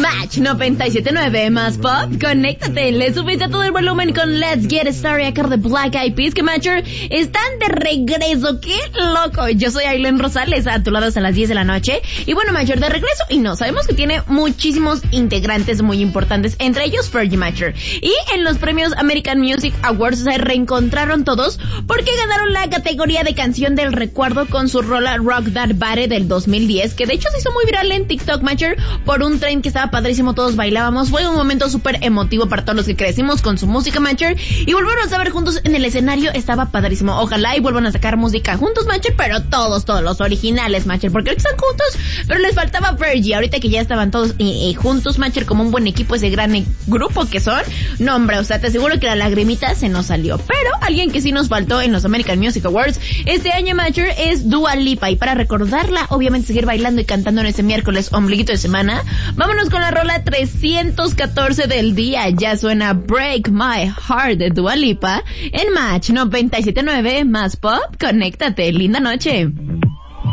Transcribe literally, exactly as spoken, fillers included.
Match noventa y siete punto nueve más pop. Conéctate, le subiste a todo el volumen con Let's Get Started acá de Black Eyed Peas. Que Matcher están de regreso. ¡Qué loco! Yo soy Aileen Rosales, a tu lado hasta las diez de la noche. Y bueno, Matcher de regreso. Y no, sabemos que tiene muchísimos integrantes muy importantes, entre ellos Fergie Matcher. Y en los premios American Music Awards se reencontraron todos porque ganaron la categoría de canción del recuerdo con su rola Rock That Body del dos mil diez, que de hecho se hizo muy viral en TikTok, Matcher, por un tren que estaba padrísimo, todos bailábamos. Fue un momento súper emotivo para todos los que crecimos con su música, Matcher, y volvernos a ver juntos en el escenario estaba padrísimo. Ojalá y vuelvan a sacar música juntos, Matcher, pero todos, todos los originales, Matcher, porque ahorita están juntos, pero les faltaba Fergie. Ahorita que ya estaban todos eh, eh, juntos, Matcher, como un buen equipo, ese gran eh, grupo que son, no hombre, o sea, te aseguro que la lagrimita se nos salió. Pero alguien que sí nos faltó en los American Music Awards este año, Matcher, es Dua Lipa, y para recordarla, obviamente seguir bailando y cantando en ese miércoles ombliguito de semana, vámonos con la rola trescientos catorce del día. Ya suena Break My Heart de Dua Lipa en Match noventa y siete punto nueve más pop. Conéctate, linda noche.